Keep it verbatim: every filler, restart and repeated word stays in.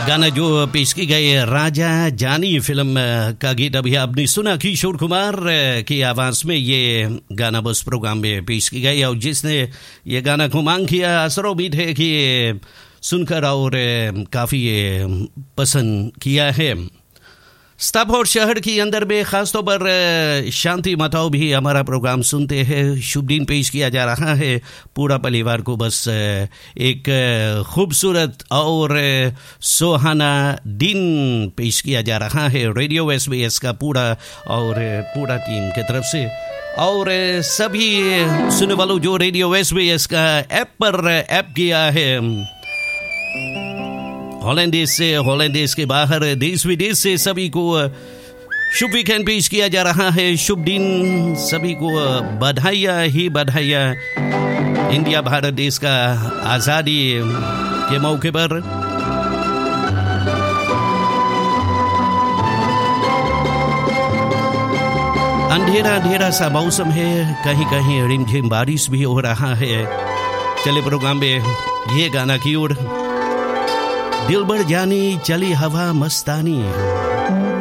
गाना जो पेश की गई राजा जानी फिल्म का गीत अभी आपने सुना किशोर कुमार की आवाज में ये गाना बस प्रोग्राम में पेश की गई और जिसने ये गाना को मांग किया असर उम्मीद है कि सुनकर और काफ़ी पसंद किया है। स्टाफोर्ड शहर के अंदर में खासतौर पर शांति माताओं भी हमारा प्रोग्राम सुनते हैं। शुभ दिन पेश किया जा रहा है पूरा परिवार को बस एक खूबसूरत और सुहाना दिन पेश किया जा रहा है रेडियो एसबीएस का पूरा और पूरा टीम की तरफ से। और सभी सुनने वालों जो रेडियो एसबीएस का ऐप पर ऐप किया है हॉलैंड से हॉलैंड के बाहर देश विदेश से सभी को शुभ वीकेंड पेश किया जा रहा है। शुभ दिन सभी को बधाइयाँ ही बधाइयाँ इंडिया भारत देश का आज़ादी के मौके पर। अंधेरा अंधेरा सा मौसम है, कहीं कहीं रिमझिम बारिश भी हो रहा है। चले प्रोग्राम में ये गाना की ओर। दिल भर जानी चली हवा मस्तानी।